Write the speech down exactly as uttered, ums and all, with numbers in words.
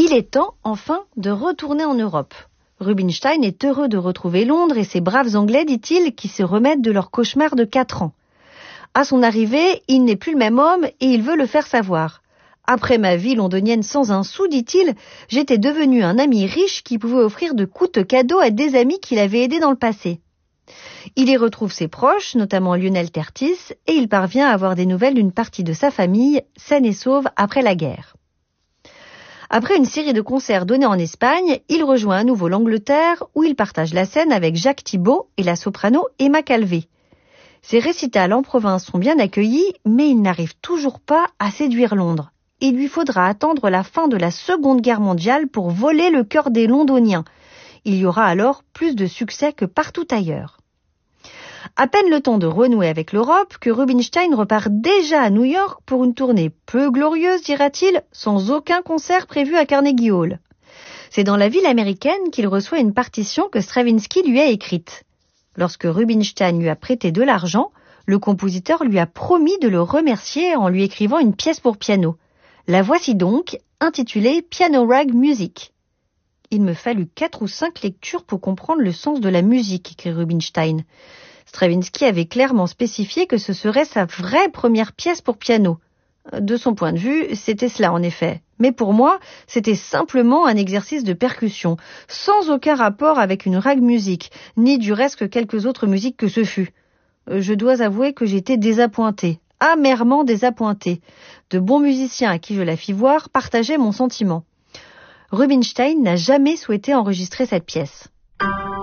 Il est temps, enfin, de retourner en Europe. Rubinstein est heureux de retrouver Londres et ses braves Anglais, dit-il, qui se remettent de leur cauchemar de quatre ans. À son arrivée, il n'est plus le même homme et il veut le faire savoir. Après ma vie londonienne sans un sou, dit-il, j'étais devenu un ami riche qui pouvait offrir de coûteux cadeaux à des amis qu'il avait aidés dans le passé. Il y retrouve ses proches, notamment Lionel Curtis, et il parvient à avoir des nouvelles d'une partie de sa famille, saine et sauve après la guerre. Après une série de concerts donnés en Espagne, il rejoint à nouveau l'Angleterre où il partage la scène avec Jacques Thibaud et la soprano Emma Calvé. Ses récitals en province sont bien accueillis, mais il n'arrive toujours pas à séduire Londres. Il lui faudra attendre la fin de la Seconde Guerre mondiale pour voler le cœur des Londoniens. Il y aura alors plus de succès que partout ailleurs. À peine le temps de renouer avec l'Europe que Rubinstein repart déjà à New York pour une tournée peu glorieuse, dira-t-il, sans aucun concert prévu à Carnegie Hall. C'est dans la ville américaine qu'il reçoit une partition que Stravinsky lui a écrite. Lorsque Rubinstein lui a prêté de l'argent, le compositeur lui a promis de le remercier en lui écrivant une pièce pour piano. La voici donc, intitulée Piano Rag Music. Il me fallut quatre ou cinq lectures pour comprendre le sens de la musique, écrit Rubinstein. Stravinsky avait clairement spécifié que ce serait sa vraie première pièce pour piano. De son point de vue, c'était cela en effet. Mais pour moi, c'était simplement un exercice de percussion, sans aucun rapport avec une rag music, ni du reste que quelques autres musiques que ce fut. Je dois avouer que j'étais désappointé, amèrement désappointé. De bons musiciens à qui je la fis voir partageaient mon sentiment. Rubinstein n'a jamais souhaité enregistrer cette pièce.